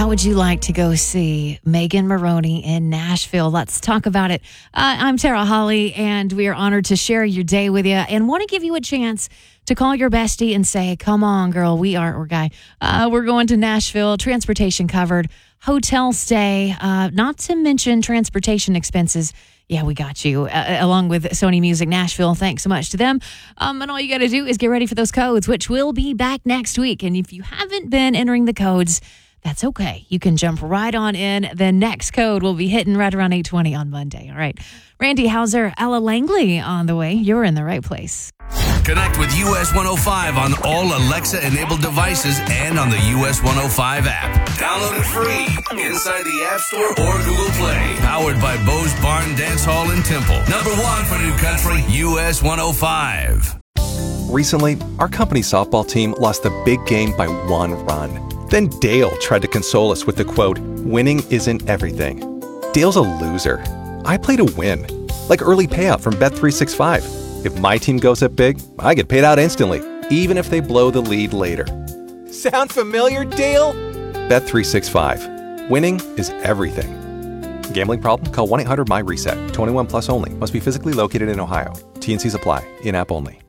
How would you like to go see Megan Moroney in Nashville? Let's talk about it. I'm Tara Holly, and we are honored to share your day with you and want to give you a chance to call your bestie and say, come on, girl, or guy, we're going to Nashville, transportation covered, hotel stay, not to mention transportation expenses. Yeah, we got you, along with Sony Music Nashville. Thanks so much to them. And all you got to do is get ready for those codes, which will be back next week. And if you haven't been entering the codes, that's okay. You can jump right on in. The next code will be hitting right around 8:20 on Monday. All right. Randy Hauser, Ella Langley on the way. You're in the right place. Connect with US 105 on all Alexa-enabled devices and on the US 105 app. Download it free inside the App Store or Google Play. Powered by Bose Barn Dance Hall in Temple. Number one for New Country, US 105. Recently, our company's softball team lost the big game by 1 run. Then Dale tried to console us with the quote, "Winning isn't everything." Dale's a loser. I play to win, like early payout from Bet365. If my team goes up big, I get paid out instantly, even if they blow the lead later. Sound familiar, Dale? Bet365. Winning is everything. Gambling problem? Call 1-800-MY-RESET. 21 plus only. Must be physically located in Ohio. T&Cs apply. In-app only.